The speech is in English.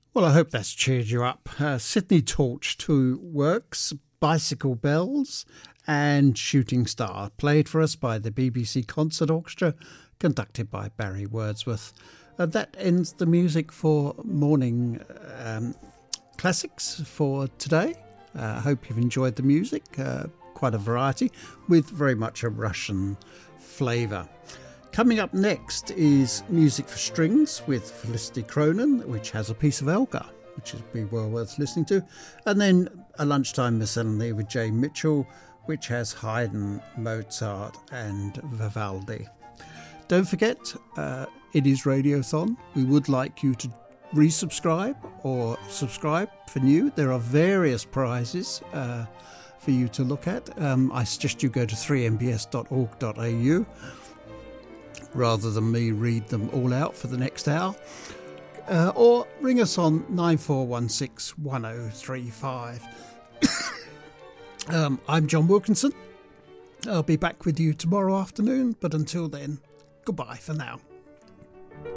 Well, I hope that's cheered you up. Sydney Torch 2 works, Bicycle Bells and Shooting Star, played for us by the BBC Concert Orchestra, conducted by Barry Wordsworth. That ends the music for morning classics for today. I hope you've enjoyed the music, quite a variety, with very much a Russian flavour. Coming up next is Music for Strings with Felicity Cronin, which has a piece of Elgar, which would be well worth listening to. And then a lunchtime miscellany with Jay Mitchell, which has Haydn, Mozart and Vivaldi. Don't forget, it is Radiothon. We would like you to resubscribe or subscribe for new. There are various prizes for you to look at. I suggest you go to 3mbs.org.au rather than me read them all out for the next hour. Or ring us on 9416 1035. I'm John Wilkinson. I'll be back with you tomorrow afternoon, but until then, goodbye for now.